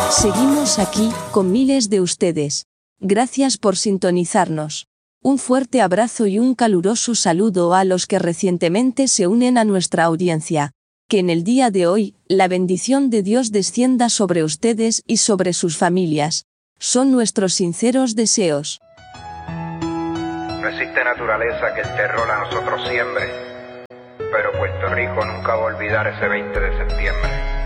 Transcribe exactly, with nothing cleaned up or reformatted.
Seguimos aquí, con miles de ustedes. Gracias por sintonizarnos. Un fuerte abrazo y un caluroso saludo a los que recientemente se unen a nuestra audiencia. Que en el día de hoy, la bendición de Dios descienda sobre ustedes y sobre sus familias. Son nuestros sinceros deseos. No existe naturaleza que el terror a nosotros siembre, pero Puerto Rico nunca va a olvidar ese veinte de septiembre.